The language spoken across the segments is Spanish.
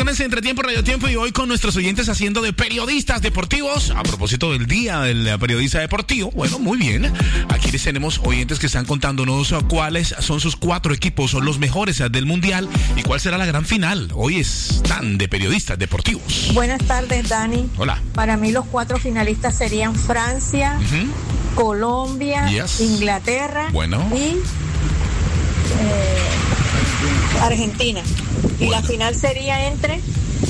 viernes entre tiempo, radio tiempo, y hoy con nuestros oyentes haciendo de periodistas deportivos. A propósito del día del periodista deportivo, bueno, muy bien. Aquí les tenemos oyentes que están contándonos cuáles son sus 4 equipos, son los mejores del mundial y cuál será la gran final. Hoy están de periodistas deportivos. Buenas tardes, Dani. Hola. Para mí los 4 finalistas serían Francia, Colombia, Inglaterra y Argentina. Y la final sería entre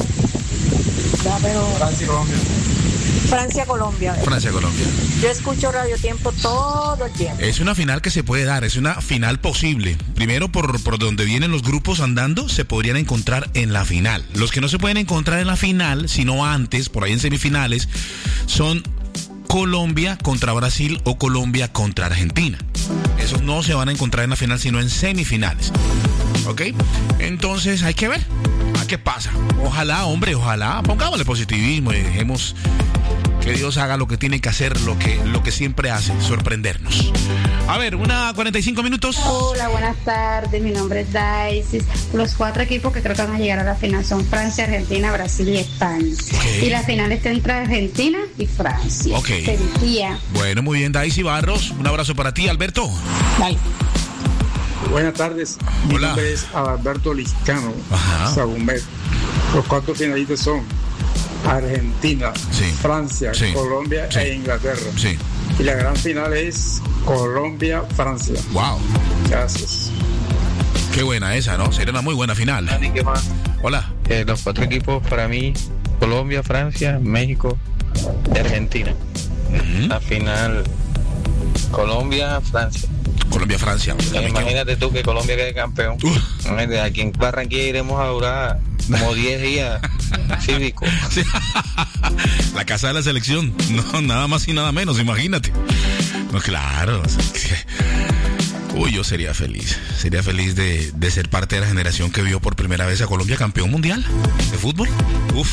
Francia-Colombia. Francia-Colombia. Yo escucho Radio Tiempo todo el tiempo. Es una final que se puede dar, es una final posible. Primero, por donde vienen los grupos andando, se podrían encontrar en la final. Los que no se pueden encontrar en la final, sino antes, por ahí en semifinales, son Colombia contra Brasil o Colombia contra Argentina. Esos no se van a encontrar en la final, sino en semifinales. ¿Ok? Entonces hay que ver a qué pasa. Ojalá, hombre, ojalá. Pongámosle positivismo y dejemos que Dios haga lo que tiene que hacer, lo que siempre hace, sorprendernos. A ver, 1:45 minutos. Hola, buenas tardes. Mi nombre es Daisy. Los 4 equipos que creo que van a llegar a la final son Francia, Argentina, Brasil y España. Okay. Y la final está entre Argentina y Francia. Ok. Feliz día. Bueno, muy bien, Daisy Barros. Un abrazo para ti, Alberto. Bye. Buenas tardes. Mi nombre es Alberto Liscano, Sagumet. Los 4 finalistas son Argentina, Francia, Colombia e Inglaterra. Sí. Y la gran final es Colombia-Francia. Wow. Gracias. Qué buena esa, ¿no? Sería una muy buena final. Dani, ¿qué más? Hola. Los 4 equipos para mí, Colombia, Francia, México y Argentina. La final, Colombia-Francia. Colombia-Francia. Imagínate tú que Colombia quede campeón. Aquí en Barranquilla iremos a durar como 10 días cívicos. Sí. La casa de la selección. No, nada más y nada menos, imagínate. No, claro. Uy, yo sería feliz. Sería feliz de ser parte de la generación que vio por primera vez a Colombia campeón mundial de fútbol. Uf.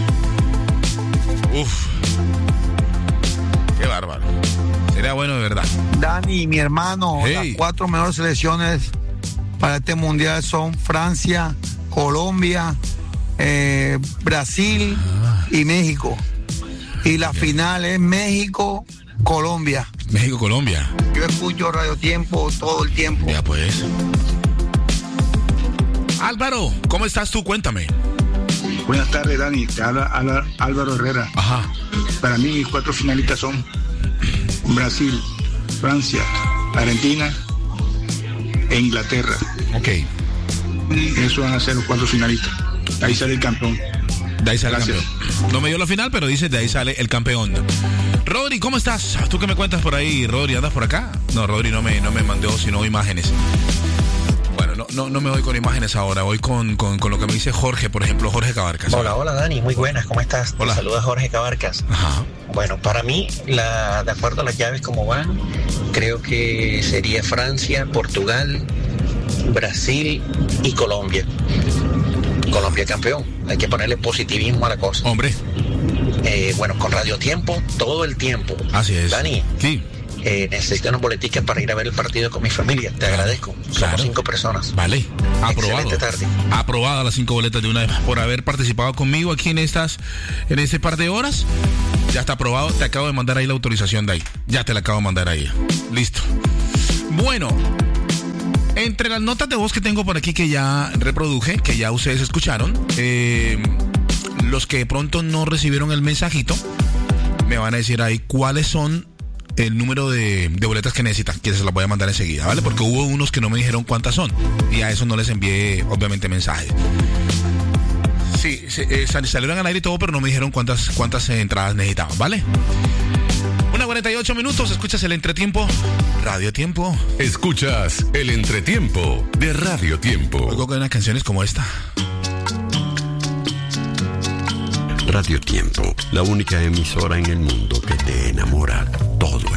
Qué bárbaro. Sería bueno de verdad. Dani, mi hermano, las 4 mejores selecciones para este mundial son Francia, Colombia, Brasil y México. Y la final es México-Colombia. México-Colombia. Yo escucho Radio Tiempo todo el tiempo. Ya pues. Álvaro, ¿cómo estás tú? Cuéntame. Buenas tardes, Dani. Te habla Álvaro Herrera. Ajá. Para mí, mis 4 finalistas son Brasil, Francia, Argentina e Inglaterra. Ok. Esos van a ser los 4 finalistas. De ahí sale el campeón. De ahí sale el campeón. No me dio la final, pero dice de ahí sale el campeón. Rodri, ¿cómo estás? ¿Tú qué me cuentas por ahí? Rodri, ¿andas por acá? No, Rodri no me mandó sino imágenes. Bueno, no me voy con imágenes ahora, voy con lo que me dice Jorge, por ejemplo, Jorge Cabarcas. Hola Dani, muy buenas, ¿cómo estás? Hola. Te saluda Jorge Cabarcas. Ajá. Bueno, para mí, de acuerdo a las llaves como van, creo que sería Francia, Portugal, Brasil y Colombia. Colombia campeón, hay que ponerle positivismo a la cosa. Hombre. Bueno, con Radio Tiempo, todo el tiempo. Así es. Dani. Sí. Necesito unos boleticas para ir a ver el partido con mi familia. Te agradezco. Somos 5 personas. Vale. Aprobado. Excelente tarde. Aprobadas las 5 boletas de una vez por haber participado conmigo aquí en este par de horas. Ya está aprobado. Te acabo de mandar ahí la autorización de ahí. Ya te la acabo de mandar ahí. Listo. Bueno. Entre las notas de voz que tengo por aquí que ya reproduje, que ya ustedes escucharon, los que de pronto no recibieron el mensajito, me van a decir ahí cuáles son el número de boletas que necesitan, que se las voy a mandar enseguida, ¿vale? Porque hubo unos que no me dijeron cuántas son y a eso no les envié, obviamente, mensajes. Sí, salieron al aire y todo, pero no me dijeron cuántas entradas necesitaban, ¿vale? 1:48 minutos, escuchas el entretiempo, Radio Tiempo. Escuchas el entretiempo de Radio Tiempo. Luego con unas canciones como esta. Radio Tiempo, la única emisora en el mundo que te enamora todo